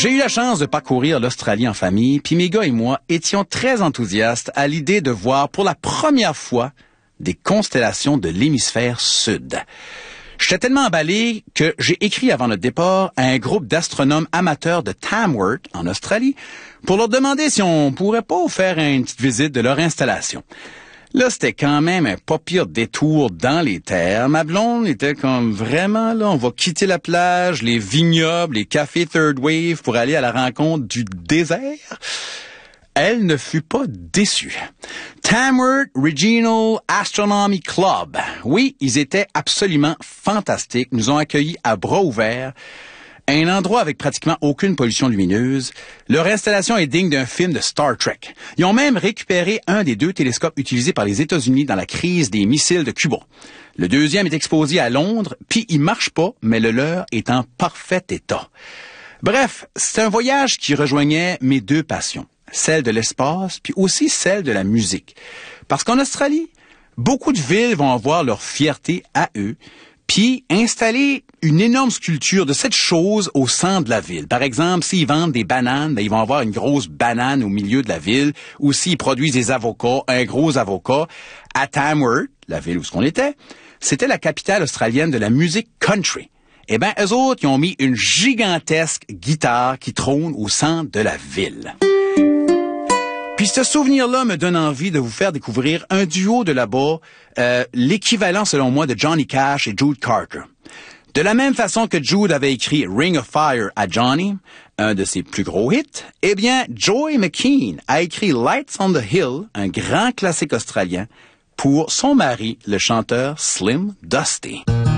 J'ai eu la chance de parcourir l'Australie en famille, puis mes gars et moi étions très enthousiastes à l'idée de voir pour la première fois des constellations de l'hémisphère sud. J'étais tellement emballé que j'ai écrit avant notre départ à un groupe d'astronomes amateurs de Tamworth, en Australie, pour leur demander si on pourrait pas faire une petite visite de leur installation. Là, c'était quand même un pas pire détour dans les terres. Ma blonde était comme vraiment, là, on va quitter la plage, les vignobles, les cafés Third Wave pour aller à la rencontre du désert. Elle ne fut pas déçue. Tamworth Regional Astronomy Club. Oui, ils étaient absolument fantastiques. Nous ont accueillis à bras ouverts. Un endroit avec pratiquement aucune pollution lumineuse. Leur installation est digne d'un film de Star Trek. Ils ont même récupéré un des 2 télescopes utilisés par les États-Unis dans la crise des missiles de Cuba. Le deuxième est exposé à Londres, puis il marche pas, mais le leur est en parfait état. Bref, c'est un voyage qui rejoignait mes 2 passions, celle de l'espace, puis aussi celle de la musique. Parce qu'en Australie, beaucoup de villes vont avoir leur fierté à eux, puis installer une énorme sculpture de cette chose au centre de la ville. Par exemple, s'ils vendent des bananes, ils vont avoir une grosse banane au milieu de la ville, ou s'ils produisent des avocats, un gros avocat. À Tamworth, la ville où on était, c'était la capitale australienne de la musique country. Eh bien, eux autres, ils ont mis une gigantesque guitare qui trône au centre de la ville. Puis ce souvenir-là me donne envie de vous faire découvrir un duo de là-bas, l'équivalent selon moi de Johnny Cash et Jude Carter. De la même façon que Jude avait écrit Ring of Fire à Johnny, un de ses plus gros hits, eh bien Joey McKean a écrit Lights on the Hill, un grand classique australien, pour son mari, le chanteur Slim Dusty.